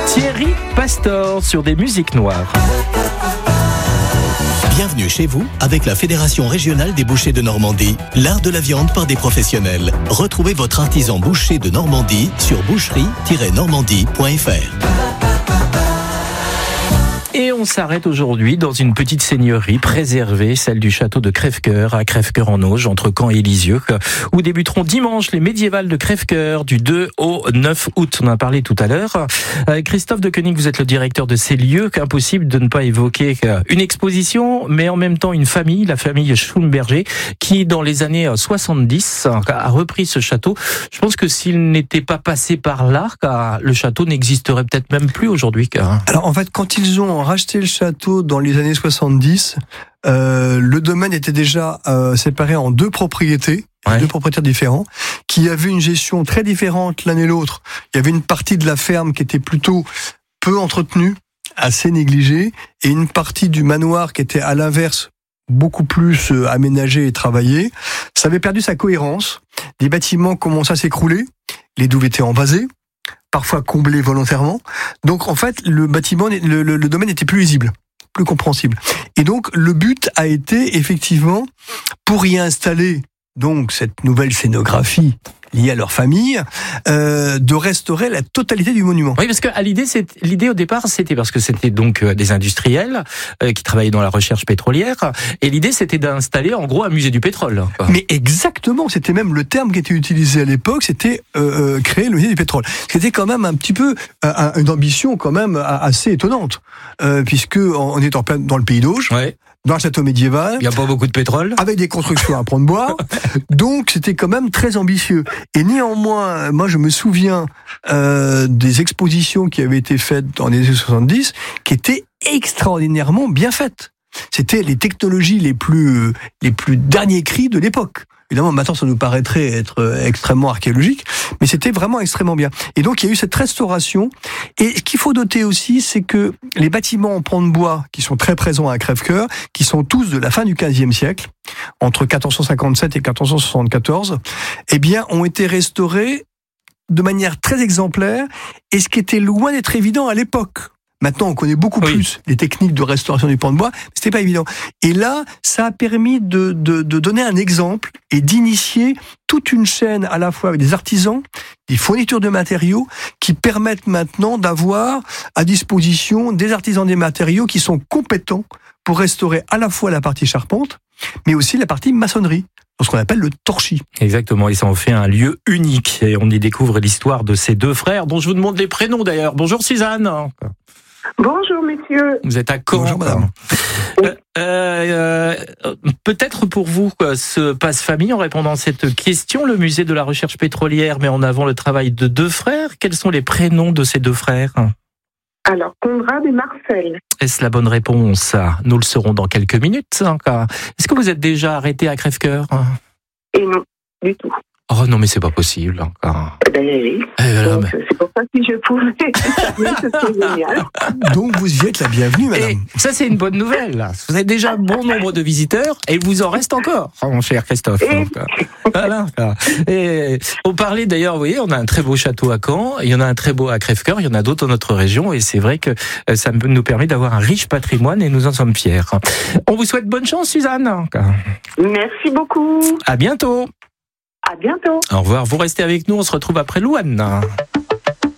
Thierry Pastor sur des musiques noires. Bienvenue chez vous avec la Fédération régionale des bouchers de Normandie, l'art de la viande par des professionnels. Retrouvez votre artisan boucher de Normandie sur boucherie-normandie.fr. Et on s'arrête aujourd'hui dans une petite seigneurie préservée, celle du château de Crèvecoeur à Crèvecoeur-en-Auge, entre Caen et Lisieux, où débuteront dimanche les médiévales de Crèvecoeur du 2 au 9 août. On en a parlé tout à l'heure. Christophe de Koenig, vous êtes le directeur de ces lieux. Impossible de ne pas évoquer une exposition, mais en même temps une famille, la famille Schumberger, qui dans les années 70 a repris ce château. Je pense que s'il n'était pas passé par là, le château n'existerait peut-être même plus aujourd'hui. Alors en fait, quand ils ont racheté le château dans les années 70, le domaine était déjà séparé en deux propriétés, deux propriétaires différents, qui avaient une gestion très différente l'un et l'autre. Il y avait une partie de la ferme qui était plutôt peu entretenue, assez négligée, et une partie du manoir qui était à l'inverse, beaucoup plus aménagé et travaillé. Ça avait perdu sa cohérence. Des bâtiments commençaient à s'écrouler, les douves étaient envasées, parfois comblés volontairement. Donc en fait, le bâtiment, le domaine n'était plus lisible, plus compréhensible. Et donc le but a été effectivement, pour y installer donc cette nouvelle scénographie liée à leur famille, de restaurer la totalité du monument. Oui, parce que l'idée au départ, c'était parce que c'était donc des industriels qui travaillaient dans la recherche pétrolière, et l'idée c'était d'installer en gros un musée du pétrole. Mais exactement, c'était même le terme qui était utilisé à l'époque, c'était créer le musée du pétrole. C'était quand même un petit peu une ambition quand même assez étonnante, puisque on est en plein dans le pays d'Auge. Ouais. Dans un château médiéval. Il n'y a pas beaucoup de pétrole. Avec des constructions à prendre boire. Donc, c'était quand même très ambitieux. Et néanmoins, moi, je me souviens des expositions qui avaient été faites dans les années 70, qui étaient extraordinairement bien faites. C'était les technologies les plus derniers cris de l'époque. Évidemment, maintenant, ça nous paraîtrait être extrêmement archéologique, mais c'était vraiment extrêmement bien. Et donc, il y a eu cette restauration. Et ce qu'il faut noter aussi, c'est que les bâtiments en pans de bois, qui sont très présents à Crèvecoeur, qui sont tous de la fin du XVe siècle, entre 1457 et 1474, eh bien, ont été restaurés de manière très exemplaire, et ce qui était loin d'être évident à l'époque. Maintenant, on connaît beaucoup plus les techniques de restauration du pan de bois, mais c'était pas évident. Et là, ça a permis de donner un exemple et d'initier toute une chaîne à la fois avec des artisans, des fournitures de matériaux, qui permettent maintenant d'avoir à disposition des artisans des matériaux qui sont compétents pour restaurer à la fois la partie charpente, mais aussi la partie maçonnerie, ce qu'on appelle le torchis. Exactement, et ça en fait un lieu unique. Et on y découvre l'histoire de ces deux frères, dont je vous demande les prénoms d'ailleurs. Bonjour Suzanne. Bonjour messieurs. Vous êtes à Caen. Bonjour madame. Peut-être pour vous, ce passe-famille, en répondant à cette question, le musée de la recherche pétrolière met en avant le travail de deux frères. Quels sont les prénoms de ces deux frères ? Alors, Conrad et Marcel. Est-ce la bonne réponse ? Nous le saurons dans quelques minutes. Est-ce que vous êtes déjà arrêté à Crèvecoeur ? Et non, du tout. Oh non, mais c'est pas possible. Oui. Donc, c'est pour ça que je pouvais. C'est génial. Donc vous y êtes la bienvenue, madame. Et ça, c'est une bonne nouvelle. Vous avez déjà un bon nombre de visiteurs et il vous en reste encore, mon cher Christophe. Voilà. Et on parlait d'ailleurs, vous voyez, on a un très beau château à Caen, il y en a un très beau à Crèvecoeur, il y en a d'autres dans notre région, et c'est vrai que ça nous permet d'avoir un riche patrimoine et nous en sommes fiers. On vous souhaite bonne chance, Suzanne. Merci beaucoup. À bientôt. À bientôt. Au revoir. Vous restez avec nous. On se retrouve après Louane.